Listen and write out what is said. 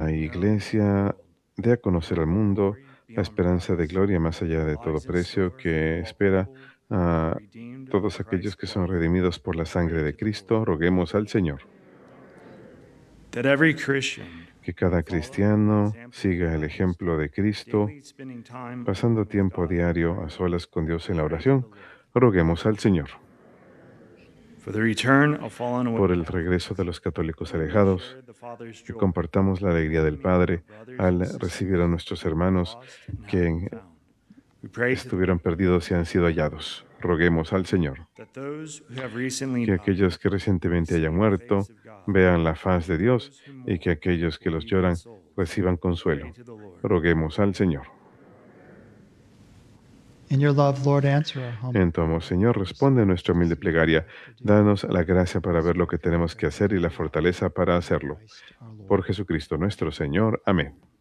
la Iglesia dé a conocer al mundo la esperanza de gloria más allá de todo precio que espera a todos aquellos que son redimidos por la sangre de Cristo. Roguemos al Señor that every Christian que cada would follow the cristiano example of siga el Christ, ejemplo de Cristo, daily spending time pasando alone with tiempo God in diario a prayer, solas con Dios en la praying to the oración. Lord Roguemos al Señor for the return of fallen away por el regreso de Catholics, los católicos that we may alejados, share the Father's que joy compartamos la alegría del welcoming our Padre brothers and al recibir a sisters nuestros who were hermanos lost and have been que found. We pray to the estuvieron Lord perdidos y han sido hallados. Roguemos al Señor that those who have recently que died aquellos que may recientemente hayan see the face muerto of God, vean la faz de that Dios those who y que mourn aquellos que will los be lloran consoled. reciban We pray consuelo. to the Lord. Roguemos al Señor. In your love, Lord, answer our humble En tu amor, prayer. Señor, Give us the responde a nuestra courage to humilde see what we plegaria. have to do. Danos la gracia para ver lo que Especially for tenemos que our hacer y la daily life. fortaleza para Through hacerlo. Christ our Por Lord. Jesucristo nuestro Señor. Amén.